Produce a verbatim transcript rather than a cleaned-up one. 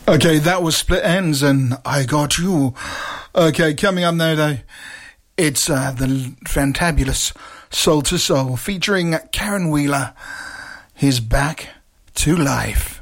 Okay, that was Split Ends and I Got You. Okay, coming up now though, it's uh, the fantabulous Soul to Soul featuring Karen Wheeler. He's back to life.